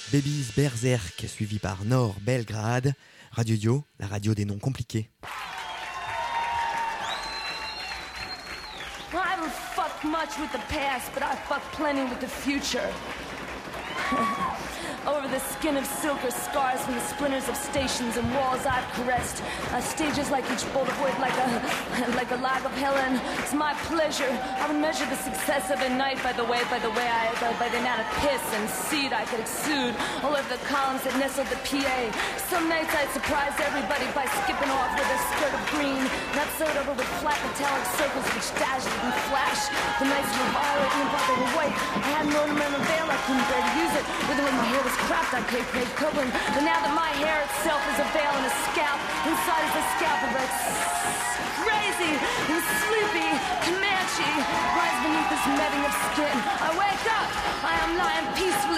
Babies Berserk, suivi par Nord Belgrade. Radio Dio, la radio des noms compliqués. Well, I haven't fucked much with the past, but I fucked plenty with the future. Over the skin of silk are scars from the splinters of stations and walls I've caressed. Stages like each bolt of wood, like a log of Helen. It's my pleasure. I would measure the success of a night by the amount of piss and seed I could exude all over the columns that nestled the PA. Some nights I'd surprise everybody by skipping off with a skirt of green, not sewed over with flat metallic circles which dazzled and flashed. The nights were violet and they were white. I had an ornamental veil, I couldn't bear to use it. With when my hair was cropped, I paid Craig Copeland. But now that my hair itself is a veil and a scalp, inside is a scalp of a crazy and sleepy Comanche lies beneath this netting of skin. I wake up, I am lying peacefully